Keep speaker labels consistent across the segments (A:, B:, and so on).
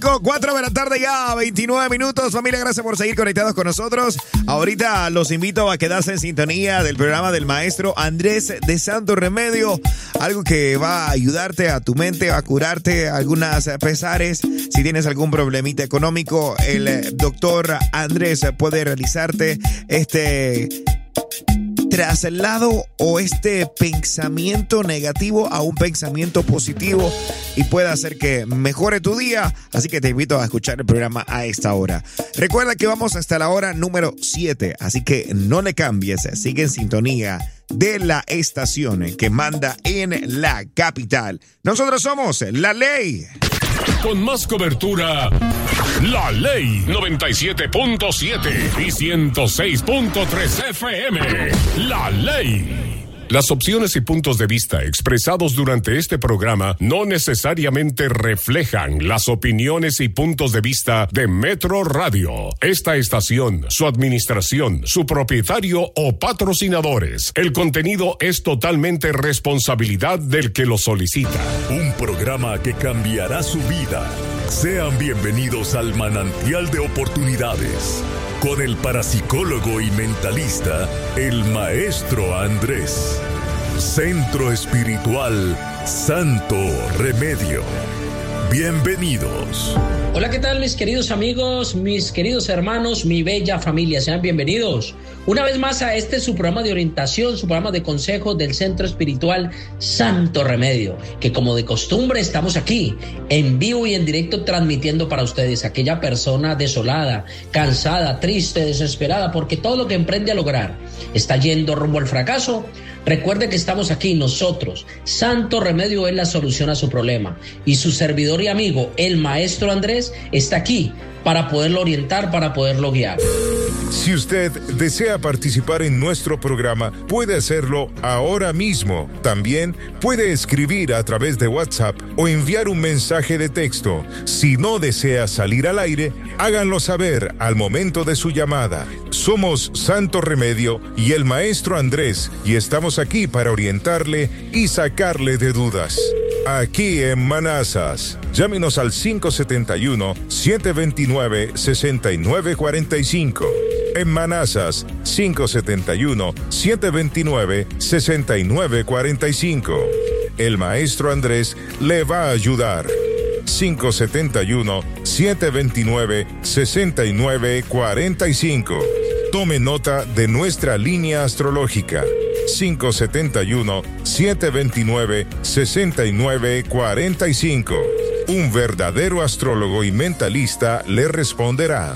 A: 4 de la tarde ya, 29 minutos. Familia, gracias por seguir conectados con nosotros. Ahorita los invito a quedarse en sintonía del programa del maestro Andrés de Santo Remedio. Algo que va a ayudarte a tu mente, va a curarte algunas pesares. Si tienes algún problemita económico, el doctor Andrés puede realizarte este traslado o este pensamiento negativo a un pensamiento positivo y puede hacer que mejore tu día. Así que te invito a escuchar el programa a esta hora. Recuerda que vamos hasta la hora número 7, así que no le cambies, sigue en sintonía de la estación que manda en la capital. Nosotros somos La Ley.
B: Con más cobertura, La Ley 97.7 y 106.3 FM. La Ley. Las opiniones y puntos de vista expresados durante este programa no necesariamente reflejan las opiniones y puntos de vista de Metro Radio, esta estación, su administración, su propietario o patrocinadores. El contenido es totalmente responsabilidad del que lo solicita.
C: Un programa que cambiará su vida. Sean bienvenidos al manantial de oportunidades con el parapsicólogo y mentalista, el maestro Andrés. Centro Espiritual Santo Remedio. Bienvenidos.
D: Hola, ¿qué tal mis queridos amigos, mis queridos hermanos, mi bella familia? Sean bienvenidos una vez más a este su programa de orientación, su programa de consejos del Centro Espiritual Santo Remedio, que como de costumbre estamos aquí en vivo y en directo transmitiendo para ustedes, aquella persona desolada, cansada, triste, desesperada, porque todo lo que emprende a lograr está yendo rumbo al fracaso. Recuerde que estamos aquí nosotros. Santo Remedio es la solución a su problema y su servidor y amigo, el maestro Andrés, está aquí para poderlo orientar, para poderlo guiar.
C: Si usted desea participar en nuestro programa, puede hacerlo ahora mismo. También puede escribir a través de WhatsApp o enviar un mensaje de texto. Si no desea salir al aire, háganlo saber al momento de su llamada. Somos Santo Remedio y el maestro Andrés, y estamos aquí para orientarle y sacarle de dudas. Aquí en Manassas, llámenos al 571-729-6945. En Manassas, 571-729-6945. El maestro Andrés le va a ayudar. 571-729-6945. Tome nota de nuestra línea astrológica. 571-729-6945. Un verdadero astrólogo y mentalista le responderá.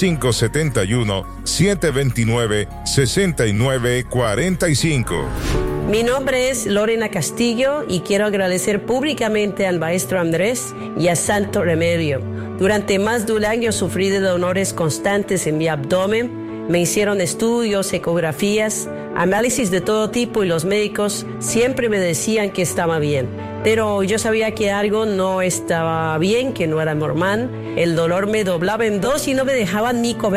C: 571-729-6945.
E: Mi nombre es Lorena Castillo y quiero agradecer públicamente al maestro Andrés y a Santo Remedio. Durante más de un año sufrí de dolores constantes en mi abdomen. Me hicieron estudios, ecografías, análisis de todo tipo y los médicos siempre me decían que estaba bien. Pero yo sabía que algo no estaba bien, que no era normal. El dolor me doblaba en dos y no me dejaban ni comer.